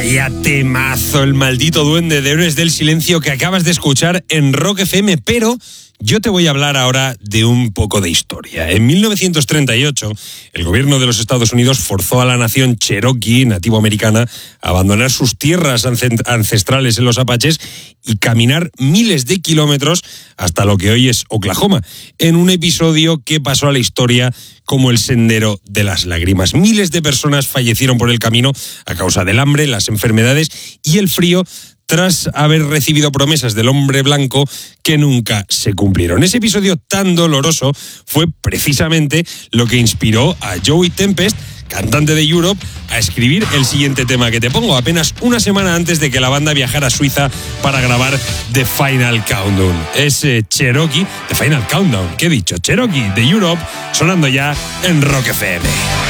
Vaya temazo, el maldito duende de Héroes del Silencio que acabas de escuchar en Rock FM, pero yo te voy a hablar ahora de un poco de historia. En 1938, el gobierno de los Estados Unidos forzó a la nación cherokee, nativo americana, a abandonar sus tierras ancestrales en los Apaches y caminar miles de kilómetros hasta lo que hoy es Oklahoma, en un episodio que pasó a la historia como el Sendero de las Lágrimas. Miles de personas fallecieron por el camino a causa del hambre, las enfermedades y el frío, tras haber recibido promesas del hombre blanco que nunca se cumplieron. Ese episodio tan doloroso fue precisamente lo que inspiró a Joey Tempest, cantante de Europe, a escribir el siguiente tema que te pongo, apenas una semana antes de que la banda viajara a Suiza para grabar The Final Countdown. Es Cherokee, The Final Countdown, ¿qué he dicho? Cherokee de Europe, sonando ya en Rock FM.